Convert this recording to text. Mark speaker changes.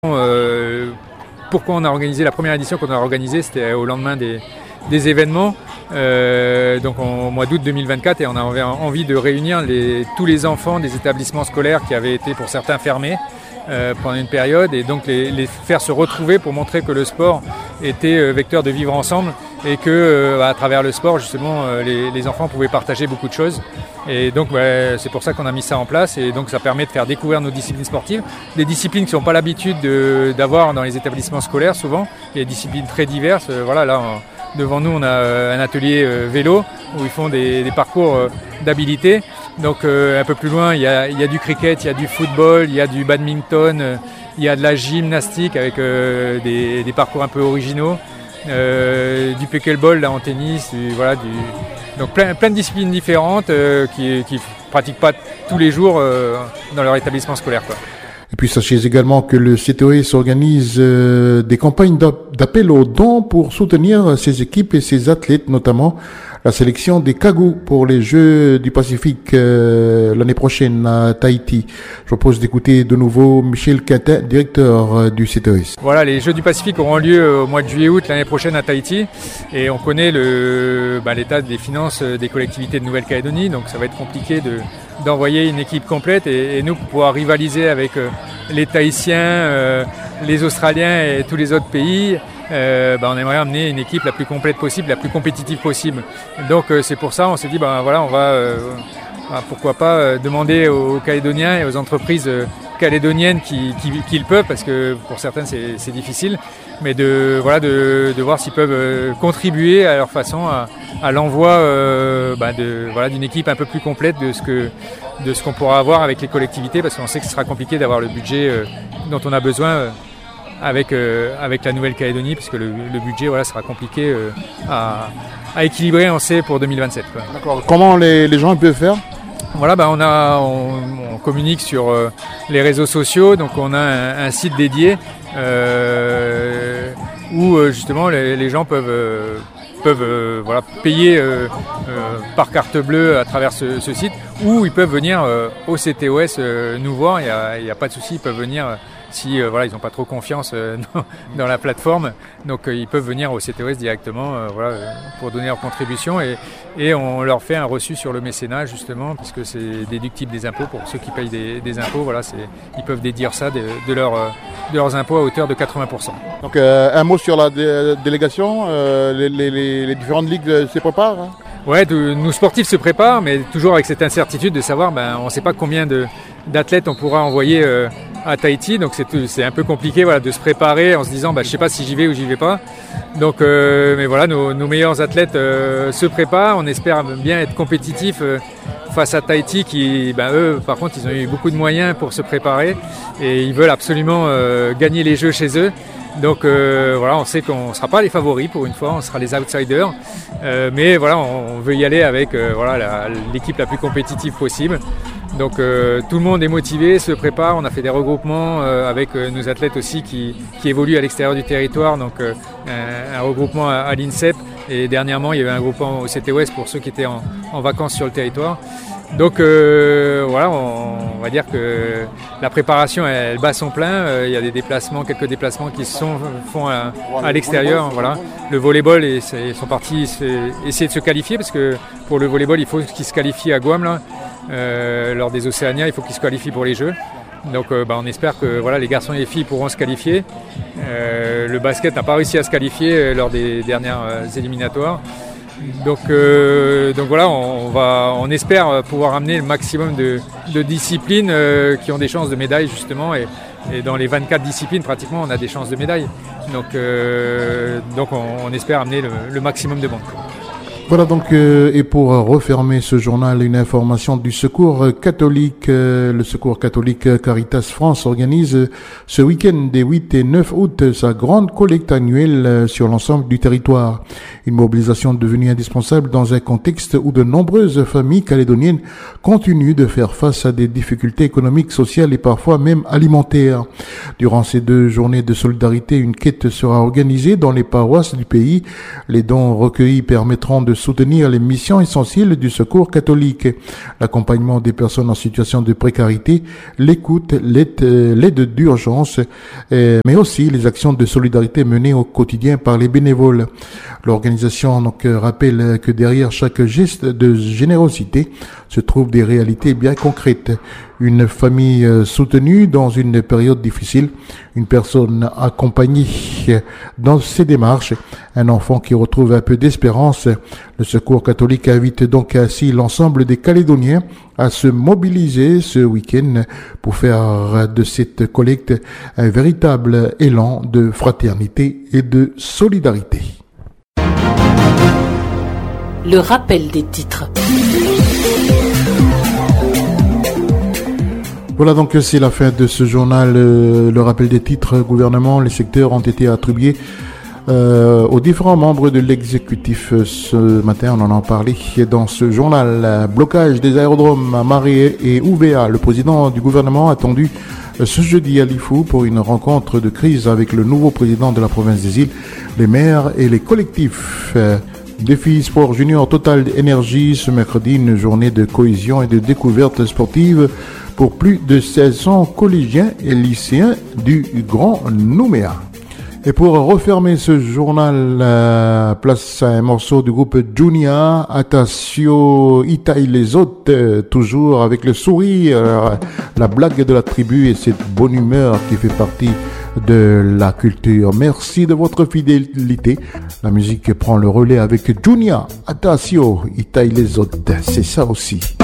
Speaker 1: Pourquoi on a organisé la première édition qu'on a organisée, c'était au lendemain des événements, donc au mois d'août 2024, et on avait envie de réunir tous les enfants des établissements scolaires qui avaient été pour certains fermés pendant une période, et donc les faire se retrouver pour montrer que le sport était vecteur de vivre ensemble, et que à travers le sport justement les enfants pouvaient partager beaucoup de choses. Et donc c'est pour ça qu'on a mis ça en place, et donc ça permet de faire découvrir nos disciplines sportives, des disciplines qui n'ont pas l'habitude d'avoir dans les établissements scolaires souvent. Il y a des disciplines très diverses. Devant nous on a un atelier vélo où ils font des parcours d'habilité. Donc un peu plus loin il y a du cricket, il y a du football, il y a du badminton, il y a de la gymnastique avec des parcours un peu originaux, du pickleball là en tennis, donc plein de disciplines différentes qui pratiquent pas tous les jours dans leur établissement scolaire, quoi.
Speaker 2: Et puis sachez également que le CTOS organise des campagnes d'appel aux dons pour soutenir ses équipes et ses athlètes, notamment la sélection des Kagou pour les Jeux du Pacifique l'année prochaine à Tahiti. Je propose d'écouter de nouveau Michel Quintin, directeur du CTOS.
Speaker 1: Voilà, les Jeux du Pacifique auront lieu au mois de juillet-août l'année prochaine à Tahiti, et on connaît l'état des finances des collectivités de Nouvelle-Calédonie, donc ça va être compliqué d'envoyer une équipe complète, et nous, pour pouvoir rivaliser avec les Tahitiens, les Australiens et tous les autres pays, on aimerait amener une équipe la plus complète possible, la plus compétitive possible. Donc c'est pour ça on s'est dit on va pourquoi pas demander aux Calédoniens et aux entreprises calédoniennes qui le peuvent, parce que pour certains c'est difficile, mais de voir s'ils peuvent contribuer à leur façon à l'envoi d'une équipe un peu plus complète de ce qu'on pourra avoir avec les collectivités, parce qu'on sait que ce sera compliqué d'avoir le budget dont on a besoin avec la Nouvelle-Calédonie, puisque le budget sera compliqué à équilibrer, on sait, pour 2027. Quoi.
Speaker 2: D'accord. Comment les gens peuvent faire ?
Speaker 1: Voilà, on communique sur les réseaux sociaux, donc on a un site dédié où justement les gens peuvent payer par carte bleue à travers ce site, ou ils peuvent venir au CTOS nous voir, il n'y a pas de souci, ils peuvent venir si ils n'ont pas trop confiance dans la plateforme, donc ils peuvent venir au CTOS directement pour donner leur contribution, et on leur fait un reçu sur le mécénat justement, puisque c'est déductible des impôts pour ceux qui payent des impôts. Ils peuvent déduire ça de leurs impôts à hauteur de 80%.
Speaker 2: Donc un mot sur la délégation, les différentes ligues se préparent, hein ?
Speaker 1: Ouais, nous sportifs se préparent, mais toujours avec cette incertitude de savoir, on ne sait pas combien d'athlètes on pourra envoyer à Tahiti, donc c'est un peu compliqué de se préparer en se disant je sais pas si j'y vais ou j'y vais pas. Donc mais voilà, nos meilleurs athlètes se préparent, on espère bien être compétitifs face à Tahiti qui eux par contre ils ont eu beaucoup de moyens pour se préparer, et ils veulent absolument gagner les Jeux chez eux. Donc on sait qu'on ne sera pas les favoris pour une fois, on sera les outsiders, mais on veut y aller avec l'équipe la plus compétitive possible. Donc tout le monde est motivé, se prépare. On a fait des regroupements avec nos athlètes aussi qui évoluent à l'extérieur du territoire, donc un regroupement à l'INSEP, et dernièrement il y avait un regroupement au CTOS pour ceux qui étaient en vacances sur le territoire. Donc on va dire que la préparation elle bat son plein. Il y a quelques déplacements qui se font à l'extérieur. Voilà. Le volleyball, ils sont partis essayer de se qualifier, parce que pour le volleyball il faut qu'ils se qualifient à Guam là. Lors des Océanias, il faut qu'ils se qualifient pour les Jeux. Donc on espère que les garçons et les filles pourront se qualifier. Le basket n'a pas réussi à se qualifier lors des dernières éliminatoires. Donc on espère pouvoir amener le maximum de disciplines qui ont des chances de médaille justement, et dans les 24 disciplines pratiquement on a des chances de médaille. Donc on espère amener le maximum de monde.
Speaker 2: Voilà donc, et pour refermer ce journal, une information du Secours catholique. Le Secours catholique Caritas France organise ce week-end des 8 et 9 août sa grande collecte annuelle sur l'ensemble du territoire. Une mobilisation devenue indispensable dans un contexte où de nombreuses familles calédoniennes continuent de faire face à des difficultés économiques, sociales et parfois même alimentaires. Durant ces 2 journées de solidarité, une quête sera organisée dans les paroisses du pays. Les dons recueillis permettront de soutenir les missions essentielles du Secours catholique, l'accompagnement des personnes en situation de précarité, l'écoute, l'aide d'urgence, mais aussi les actions de solidarité menées au quotidien par les bénévoles. L'organisation rappelle que derrière chaque geste de générosité se trouvent des réalités bien concrètes. Une famille soutenue dans une période difficile, une personne accompagnée dans ses démarches, un enfant qui retrouve un peu d'espérance. Le Secours catholique invite donc ainsi l'ensemble des Calédoniens à se mobiliser ce week-end pour faire de cette collecte un véritable élan de fraternité et de solidarité.
Speaker 3: Le rappel des titres.
Speaker 2: Voilà, donc c'est la fin de ce journal. Le rappel des titres. Gouvernement, les secteurs ont été attribués aux différents membres de l'exécutif ce matin. On en a parlé dans ce journal. Blocage des aérodromes à Maré et Ouvéa. Le président du gouvernement attendu ce jeudi à Lifou pour une rencontre de crise avec le nouveau président de la province des îles, les maires et les collectifs. Défi Sport Junior Total Énergie ce mercredi, une journée de cohésion et de découverte sportive pour plus de 1600 collégiens et lycéens du Grand Nouméa. Et pour refermer ce journal, place à un morceau du groupe Junia, Atasio, Itaï les autres, toujours avec le sourire, la blague de la tribu et cette bonne humeur qui fait partie de la culture. Merci de votre fidélité. La musique prend le relais avec Junia, Atasio, Itaï les autres. C'est ça aussi.